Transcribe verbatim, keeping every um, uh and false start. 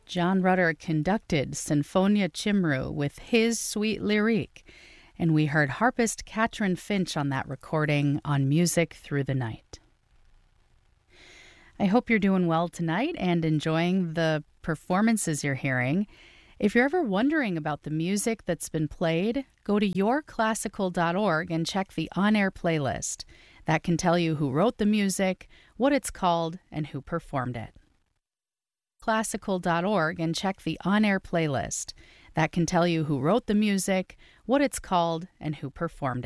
John Rutter conducted Sinfonia Cymru with his sweet lyrique, and we heard harpist Katrin Finch on that recording on Music Through the Night. I hope you're doing well tonight and enjoying the performances you're hearing. If you're ever wondering about the music that's been played, go to your classical dot org and check the on-air playlist. That can tell you who wrote the music, what it's called, and who performed it. classical dot org and check the on-air playlist. That can tell you who wrote the music, what it's called, and who performed it.